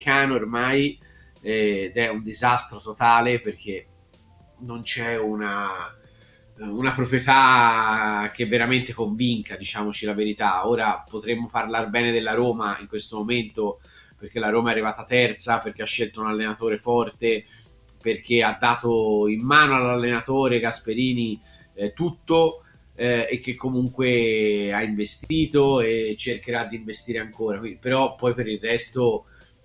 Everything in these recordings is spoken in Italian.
americano ormai, ed è un disastro totale perché non c'è una proprietà che veramente convinca, diciamoci la verità. Ora potremmo parlare bene della Roma in questo momento, perché la Roma è arrivata terza, perché ha scelto un allenatore forte, perché ha dato in mano all'allenatore Gasperini tutto, e che comunque ha investito e cercherà di investire ancora. Però poi per il resto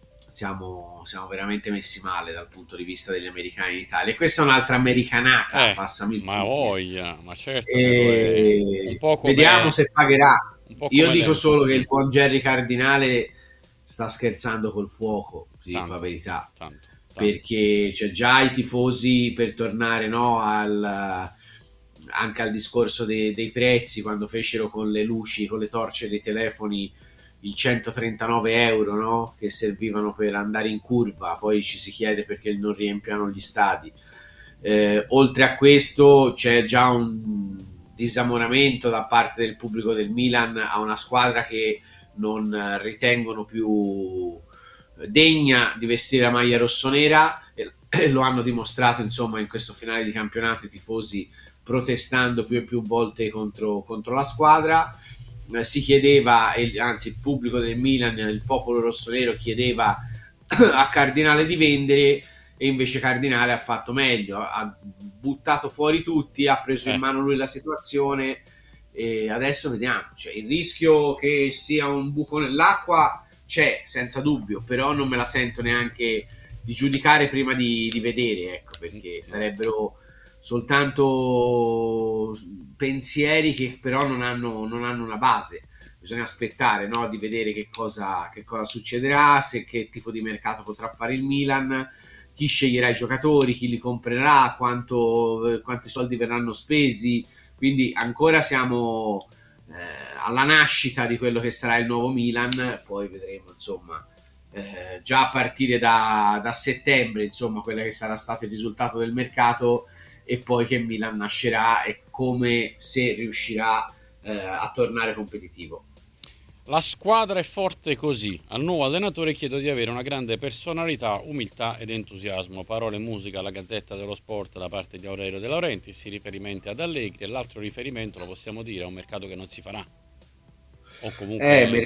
siamo veramente messi male dal punto di vista degli americani in Italia. E questa è un'altra americanata, passami il Ma termine. voglia, ma certo che lo è. Un E po' vediamo come, se pagherà. un po' Io come dico l'Empoli. solo che il buon Jerry Cardinale sta scherzando col fuoco, sì, dico la Tanto, verità, tanto, tanto. perché c'è già i tifosi, per tornare, no, anche al discorso dei prezzi, quando fecero con le luci, con le torce dei telefoni il 139 euro, no? Che servivano per andare in curva, poi ci si chiede perché non riempiano gli stadi. Oltre a questo c'è già un disamoramento da parte del pubblico del Milan a una squadra che non ritengono più degna di vestire la maglia rossonera, e lo hanno dimostrato insomma in questo finale di campionato i tifosi protestando più e più volte contro la squadra. Si chiedeva, anzi il pubblico del Milan, il popolo rossonero chiedeva a Cardinale di vendere, e invece Cardinale ha fatto meglio, ha buttato fuori tutti, ha preso in Eh, mano lui la situazione, e adesso vediamo, cioè, il rischio che sia un buco nell'acqua c'è senza dubbio, però non me la sento neanche di giudicare prima di vedere, ecco, perché sarebbero soltanto pensieri che però non hanno una base. Bisogna aspettare, no, di vedere che cosa succederà, che tipo di mercato potrà fare il Milan, chi sceglierà i giocatori, chi li comprerà, quanti soldi verranno spesi. Quindi ancora siamo alla nascita di quello che sarà il nuovo Milan, poi vedremo insomma già a partire da settembre insomma quello che sarà stato il risultato del mercato, e poi che Milan nascerà e come, se riuscirà a tornare competitivo. la squadra è forte così. Al nuovo allenatore chiedo di avere una grande personalità, umiltà ed entusiasmo. Parole e musica alla Gazzetta dello Sport da parte di Aurelio De Laurentiis, riferimenti ad Allegri, e l'altro riferimento lo possiamo dire, è un mercato che non si farà. O comunque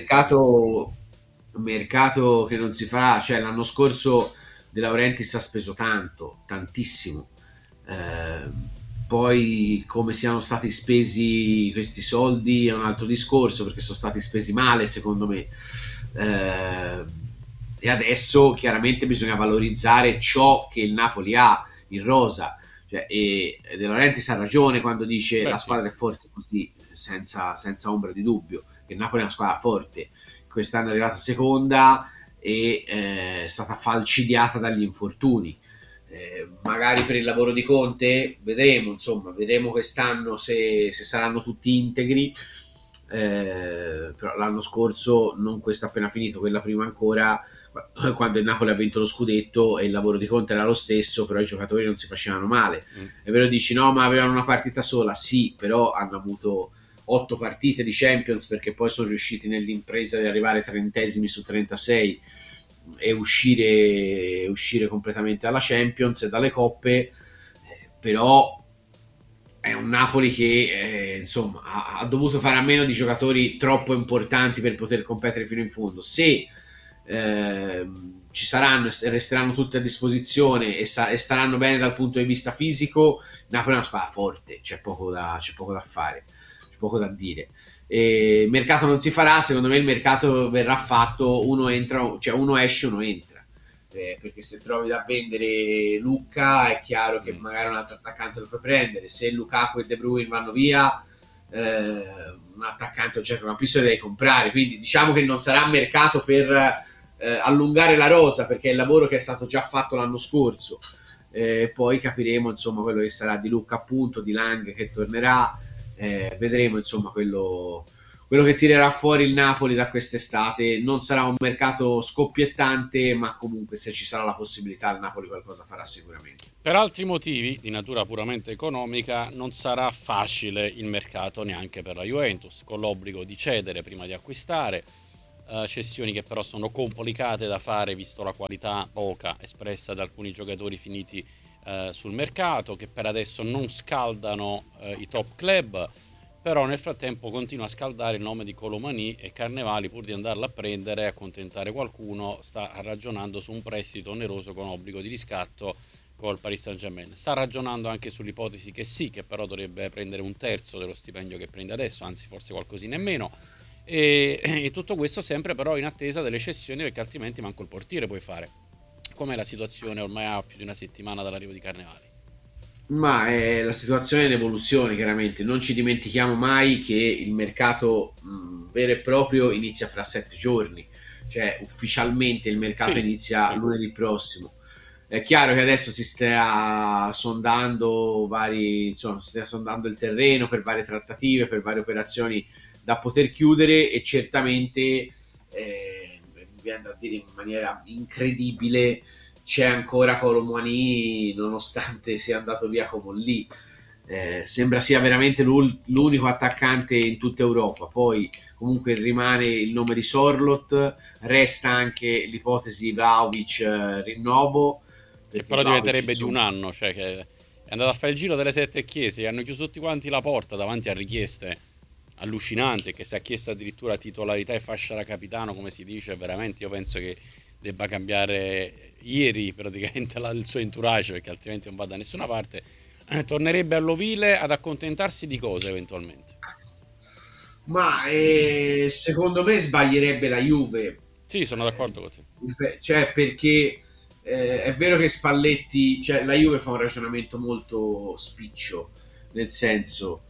Mercato che non si farà, cioè l'anno scorso De Laurentiis ha speso tanto, tantissimo. Eh, Poi come siano stati spesi questi soldi è un altro discorso, perché sono stati spesi male secondo me. Eh, e adesso chiaramente bisogna valorizzare ciò che il Napoli ha in rosa. Cioè, e De Laurentiis ha ragione quando dice beh la sì, squadra è forte così, senza ombra di dubbio, che il Napoli è una squadra forte. Quest'anno è arrivata seconda e è stata falcidiata dagli infortuni. Magari per il lavoro di Conte vedremo, insomma, vedremo quest'anno se saranno tutti integri. Però l'anno scorso, non questo appena finito, quella prima ancora, quando il Napoli ha vinto lo scudetto e il lavoro di Conte era lo stesso, però i giocatori non si facevano male. mm, È vero, dici no, ma avevano una partita sola, sì, però hanno avuto 8 partite di Champions, perché poi sono riusciti nell'impresa di arrivare trentesimi su 36 e uscire completamente dalla Champions e dalle coppe. Però è un Napoli che insomma ha dovuto fare a meno di giocatori troppo importanti per poter competere fino in fondo. Se ci saranno e resteranno tutti a disposizione e staranno bene dal punto di vista fisico, Napoli è una squadra forte, c'è poco da fare, c'è poco da dire. Il mercato non si farà, secondo me il mercato verrà fatto, uno entra, cioè uno esce, uno entra. Perché se trovi da vendere Lucca è chiaro che mm. magari un altro attaccante lo puoi prendere. Se Lukaku e De Bruyne vanno via, un attaccante o centrocampista lo devi comprare. Quindi diciamo che non sarà mercato per allungare la rosa, perché è il lavoro che è stato già fatto l'anno scorso. Poi capiremo insomma quello che sarà di Lucca, appunto, di Lang che tornerà. Vedremo insomma quello che tirerà fuori il Napoli da quest'estate. Non sarà un mercato scoppiettante, ma comunque se ci sarà la possibilità il Napoli qualcosa farà sicuramente. Per altri motivi, di natura puramente economica, non sarà facile il mercato neanche per la Juventus, con l'obbligo di cedere prima di acquistare. cessioni che però sono complicate da fare visto la qualità poca espressa da alcuni giocatori finiti sul mercato, che per adesso non scaldano i top club, però nel frattempo continua a scaldare il nome di Colomani, e Carnevali, pur di andarla a prendere e accontentare qualcuno, sta ragionando su un prestito oneroso con obbligo di riscatto col Paris Saint-Germain. Sta ragionando anche sull'ipotesi che sì, che però dovrebbe prendere un terzo dello stipendio che prende adesso, anzi forse qualcosina in meno, e tutto questo sempre però in attesa delle cessioni, perché altrimenti manco il portiere puoi fare. Com'è la situazione ormai a più di una settimana dall'arrivo di Carnevali? Ma la situazione è in evoluzione, chiaramente. Non ci dimentichiamo mai che il mercato vero e proprio inizia fra 7 giorni, cioè ufficialmente il mercato Sì, inizia sì. lunedì prossimo. È chiaro che adesso si sta sondando insomma, si sta sondando il terreno per varie trattative, per varie operazioni da poter chiudere, e certamente mi viene da dire in maniera incredibile, c'è ancora Colomwani nonostante sia andato via Comolli. Sembra sia veramente l'unico attaccante in tutta Europa. Poi comunque rimane il nome di Sorlot, resta anche l'ipotesi Vlahovic, rinnovo, Che perché però Vlahovic diventerebbe di un insomma. anno, cioè che è andato a fare il giro delle sette chiese e hanno chiuso tutti quanti la porta davanti a richieste allucinanti, che si è chiesto addirittura titolarità e fascia da capitano, come si dice. Veramente io penso che debba cambiare ieri praticamente il suo entourage, perché altrimenti non va da nessuna parte. Tornerebbe all'ovile ad accontentarsi di cosa eventualmente? Ma secondo me sbaglierebbe la Juve. Sì, sono Eh, d'accordo con te. cioè, perché è vero che Spalletti, cioè la Juve fa un ragionamento molto spiccio, nel senso,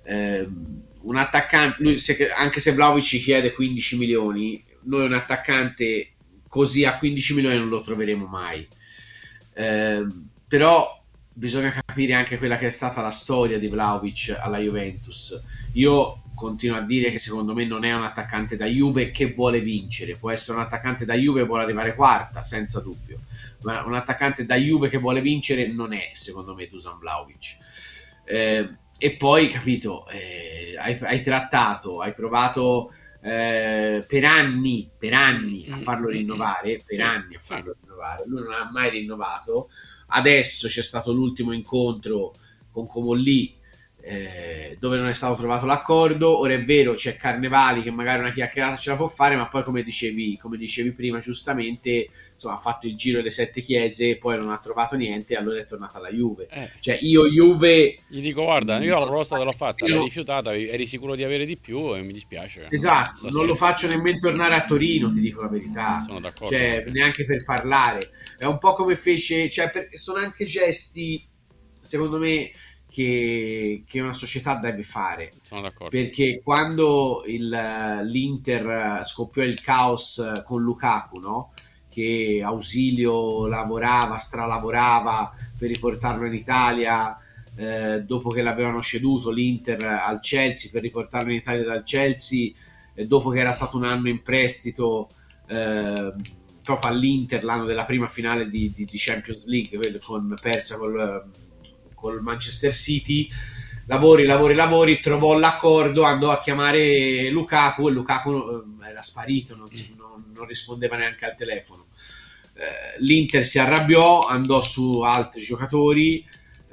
un attaccante, anche se Vlahovic ci chiede 15 milioni, noi un attaccante così a 15 milioni non lo troveremo mai. Però bisogna capire anche quella che è stata la storia di Vlahovic alla Juventus. Io continuo a dire che secondo me non è un attaccante da Juve che vuole vincere. Può essere un attaccante da Juve che vuole arrivare quarta, senza dubbio, ma un attaccante da Juve che vuole vincere non è, secondo me, Dusan Vlahovic. E poi, capito, hai trattato, hai provato per anni a farlo rinnovare, Sì, sì. lui non ha mai rinnovato. Adesso c'è stato l'ultimo incontro con Comolli, dove non è stato trovato l'accordo. Ora è vero, c'è Carnevali che magari una chiacchierata ce la può fare, ma poi come dicevi prima giustamente, insomma, ha fatto il giro delle sette chiese e poi non ha trovato niente, e allora è tornata alla Juve. Eh, Cioè io Juve Gli dico, guarda, io la proposta te l'ho fatta, l'hai io, rifiutata, eri sicuro di avere di più e mi dispiace che esatto, non lo stasera. faccio nemmeno tornare a Torino, ti dico la verità. Sono d'accordo con Cioè, te. neanche per parlare. È un po' come fece, cioè, perché sono anche gesti, secondo me, che una società deve fare. Sono d'accordo. Perché quando l'Inter scoppiò il caos con Lukaku, no? Che Ausilio lavorava, stralavorava per riportarlo in Italia, dopo che l'avevano ceduto l'Inter al Chelsea, per riportarlo in Italia dal Chelsea, dopo che era stato un anno in prestito, proprio all'Inter, l'anno della prima finale di Champions League, persa col Manchester City. Lavori, trovò l'accordo, andò a chiamare Lukaku, e Lukaku era sparito, non rispondeva neanche al telefono. L'Inter si arrabbiò, andò su altri giocatori,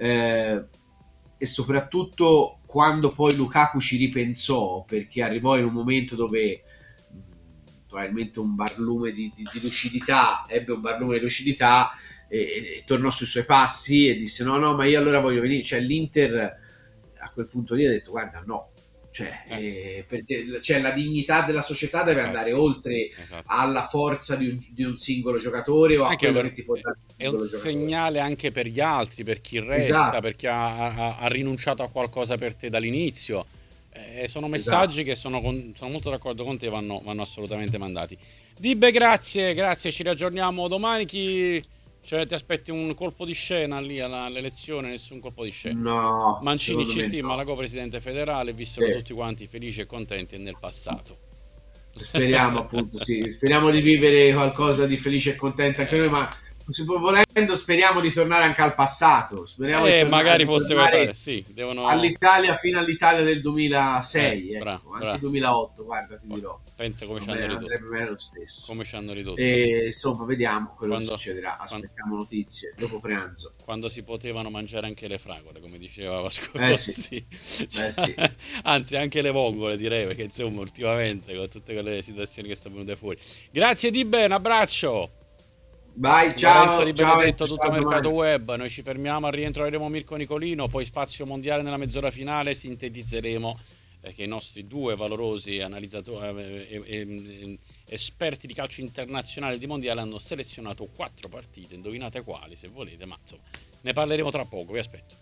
e soprattutto quando poi Lukaku ci ripensò, perché arrivò in un momento dove probabilmente un barlume di lucidità, ebbe un barlume di lucidità, e tornò sui suoi passi e disse no, ma io allora voglio venire. Cioè l'Inter a quel punto lì ha detto guarda no, cioè, Eh, perché cioè, la dignità della società deve andare esatto, oltre esatto. alla forza di un singolo giocatore, o a Anche quello per, che ti può dare un è un singolo giocatore. segnale anche per gli altri, per chi resta, Esatto, per chi ha rinunciato a qualcosa per te dall'inizio. Sono messaggi esatto. che sono molto d'accordo con te, vanno assolutamente mandati. Dibbe, grazie, grazie, ci raggiorniamo domani. Cioè, ti aspetti un colpo di scena lì all'elezione? Nessun colpo di scena. No, Mancini secondo me CT, no. Malago presidente federale, Sì. vissero tutti quanti felici e contenti nel passato. Speriamo appunto, sì, speriamo di vivere qualcosa di felice e contento anche noi, ma volendo speriamo di tornare anche al passato, speriamo di magari fosse all'Italia fino all'Italia del 2006, anche 2008, guarda, ti dirò. Pensa come ci hanno ridotto. Andrebbe bene lo stesso. Come ci hanno ridotto. Insomma, vediamo quello che succederà. Aspettiamo notizie dopo pranzo. Quando si potevano mangiare anche le fragole, come diceva Vasco Rossi. Sì. Anzi, anche le vongole, direi, perché insomma, ultimamente con tutte quelle situazioni che sono venute fuori. Grazie Dibe, un abbraccio. Vai, ciao. Lorenzo Di Benedetto, tutto Mercato Web. Noi ci fermiamo, al rientro avremo Mirko Nicolino, poi spazio mondiale nella mezz'ora finale, sintetizzeremo che i nostri due valorosi analizzatori esperti di calcio internazionale di mondiale hanno selezionato 4 partite, indovinate quali se volete, ma insomma ne parleremo tra poco, vi aspetto.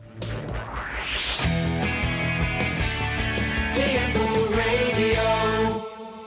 TMV Radio.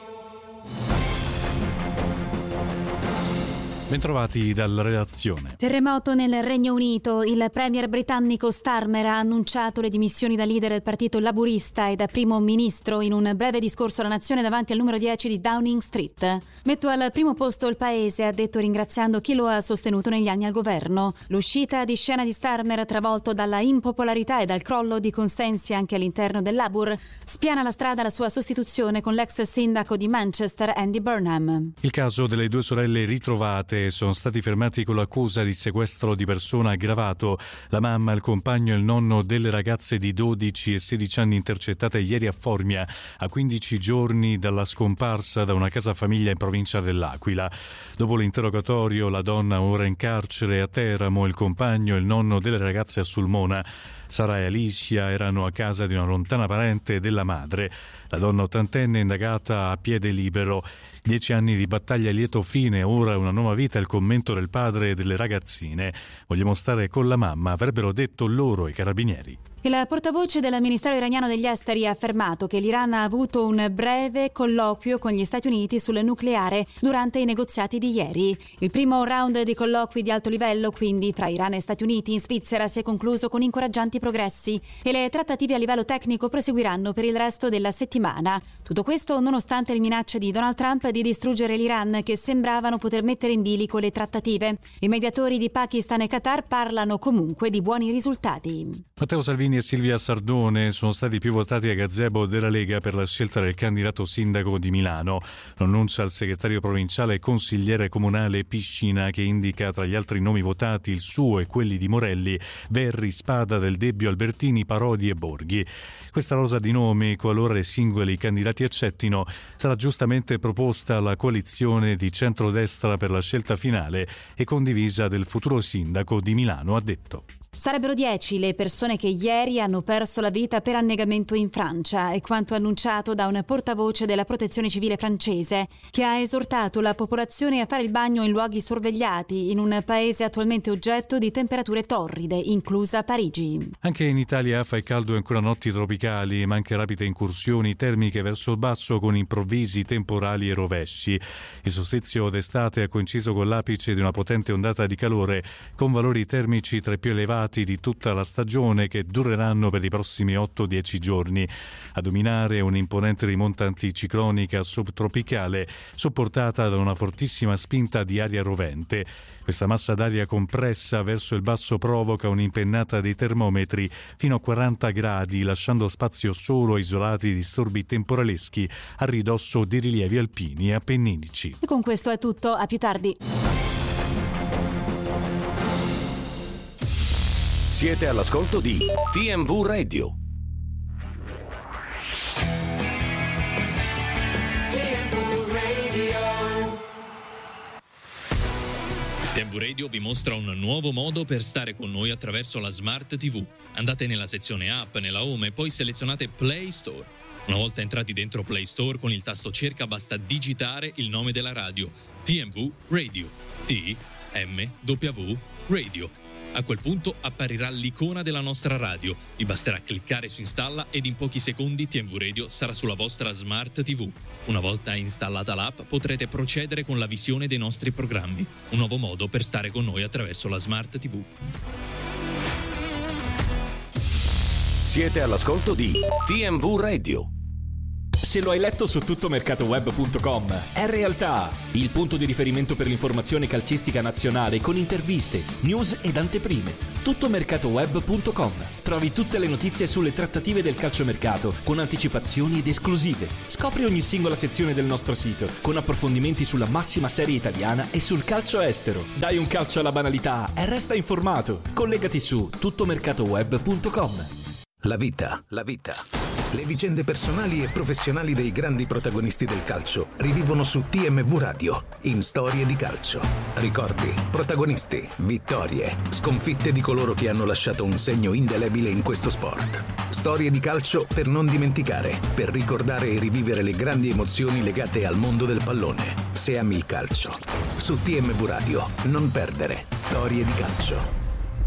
Bentrovati dalla redazione. Terremoto nel Regno Unito. Il premier britannico Starmer ha annunciato le dimissioni da leader del partito laburista e da primo ministro in un breve discorso alla nazione davanti al numero 10 di Downing Street. Metto al primo posto il paese, ha detto, ringraziando chi lo ha sostenuto negli anni al governo. L'uscita di scena di Starmer, travolto dalla impopolarità e dal crollo di consensi anche all'interno del Labour, spiana la strada alla sua sostituzione con l'ex sindaco di Manchester Andy Burnham. Il caso delle 2 sorelle ritrovate sono stati fermati con l'accusa di sequestro di persona aggravato. La mamma, il compagno e il nonno delle ragazze di 12 e 16 anni intercettate ieri a Formia, a 15 giorni dalla scomparsa da una casa famiglia in provincia dell'Aquila. Dopo l'interrogatorio, la donna ora in carcere a Teramo, il compagno e il nonno delle ragazze a Sulmona. Sara e Alicia erano a casa di una lontana parente della madre. La donna ottantenne è indagata a piede libero. 10 anni di battaglia a lieto fine, ora una nuova vita, il commento del padre e delle ragazzine. Vogliamo stare con la mamma, avrebbero detto loro i carabinieri. Il portavoce del Ministero iraniano degli Esteri ha affermato che l'Iran ha avuto un breve colloquio con gli Stati Uniti sul nucleare durante i negoziati di ieri. Il primo round di colloqui di alto livello, quindi tra Iran e Stati Uniti in Svizzera, si è concluso con incoraggianti progressi e le trattative a livello tecnico proseguiranno per il resto della settimana. Tutto questo nonostante le minacce di Donald Trump di distruggere l'Iran, che sembravano poter mettere in bilico le trattative. I mediatori di Pakistan e Qatar parlano comunque di buoni risultati. Matteo Salvini e Silvia Sardone sono stati più votati a gazebo della Lega per la scelta del candidato sindaco di Milano. Lo annuncia il segretario provinciale e consigliere comunale Piscina, che indica tra gli altri nomi votati il suo e quelli di Morelli, Verri, Spada, Del Debbio, Albertini, Parodi e Borghi. Questa rosa di nomi, qualora i singoli candidati accettino, sarà giustamente proposta alla coalizione di centrodestra per la scelta finale e condivisa del futuro sindaco di Milano, ha detto. Sarebbero 10 le persone che ieri hanno perso la vita per annegamento in Francia, è quanto annunciato da un portavoce della Protezione Civile francese, che ha esortato la popolazione a fare il bagno in luoghi sorvegliati in un paese attualmente oggetto di temperature torride, inclusa Parigi. Anche in Italia fa il caldo e ancora notti tropicali, ma anche rapide incursioni termiche verso il basso con improvvisi temporali e rovesci. Il solstizio d'estate ha coinciso con l'apice di una potente ondata di calore, con valori termici tra i più elevati di tutta la stagione, che dureranno per i prossimi 8-10 giorni. A dominare un'imponente rimonta anticiclonica subtropicale supportata da una fortissima spinta di aria rovente. Questa massa d'aria compressa verso il basso provoca un'impennata dei termometri fino a 40 gradi, lasciando spazio solo a isolati disturbi temporaleschi a ridosso di rilievi alpini e appenninici. E con questo è tutto, a più tardi. Siete all'ascolto di TMV Radio. TMV Radio vi mostra un nuovo modo per stare con noi attraverso la Smart TV. Andate nella sezione app, nella home e poi selezionate Play Store. Una volta entrati dentro Play Store, con il tasto cerca basta digitare il nome della radio: TMV Radio. TMW Radio. A quel punto apparirà l'icona della nostra radio. Vi basterà cliccare su installa ed in pochi secondi TMV Radio sarà sulla vostra Smart TV. Una volta installata l'app potrete procedere con la visione dei nostri programmi. Un nuovo modo per stare con noi attraverso la Smart TV. Siete all'ascolto di TMV Radio. Se lo hai letto su tuttomercatoweb.com, è realtà. Il punto di riferimento per l'informazione calcistica nazionale con interviste, news ed anteprime. Tuttomercatoweb.com. Trovi tutte le notizie sulle trattative del calciomercato con anticipazioni ed esclusive. Scopri ogni singola sezione del nostro sito con approfondimenti sulla massima serie italiana e sul calcio estero. Dai un calcio alla banalità e resta informato. Collegati su tuttomercatoweb.com. La vita. Le vicende personali e professionali dei grandi protagonisti del calcio rivivono su TMV Radio, in Storie di calcio. Ricordi, protagonisti, vittorie, sconfitte di coloro che hanno lasciato un segno indelebile in questo sport. Storie di calcio per non dimenticare, per ricordare e rivivere le grandi emozioni legate al mondo del pallone. Se ami il calcio. Su TMV Radio, non perdere Storie di calcio.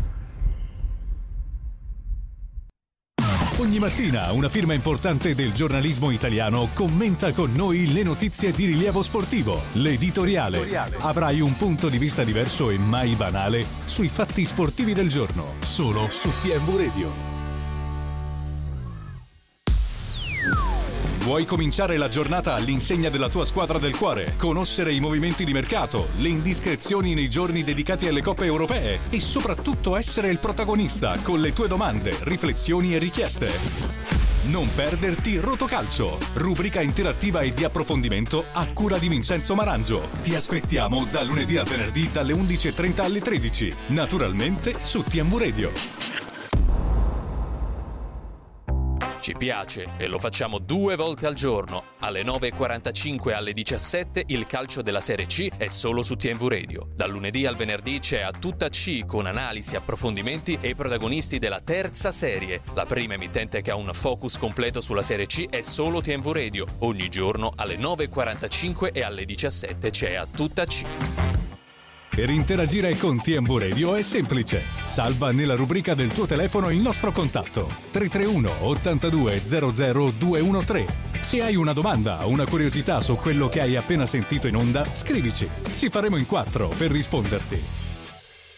Ogni mattina una firma importante del giornalismo italiano commenta con noi le notizie di rilievo sportivo. L'editoriale. Avrai un punto di vista diverso e mai banale sui fatti sportivi del giorno. Solo su TMV Radio. Vuoi cominciare la giornata all'insegna della tua squadra del cuore? Conoscere i movimenti di mercato, le indiscrezioni nei giorni dedicati alle coppe europee e soprattutto essere il protagonista con le tue domande, riflessioni e richieste. Non perderti Rotocalcio, rubrica interattiva e di approfondimento a cura di Vincenzo Marangio. Ti aspettiamo da lunedì al venerdì dalle 11:30 alle 13, naturalmente su TMV Radio. Ci piace e lo facciamo 2 volte al giorno. Alle 9.45 e alle 17 il calcio della Serie C è solo su TMV Radio. Dal lunedì al venerdì c'è A Tutta C con analisi, approfondimenti e i protagonisti della terza serie. La prima emittente che ha un focus completo sulla Serie C è solo TMV Radio. Ogni giorno alle 9.45 e alle 17 c'è A Tutta C. Per interagire con TMV Radio è semplice. Salva nella rubrica del tuo telefono il nostro contatto 331 82 00 213. Se hai una domanda o una curiosità su quello che hai appena sentito in onda, scrivici. Ci faremo in 4 per risponderti.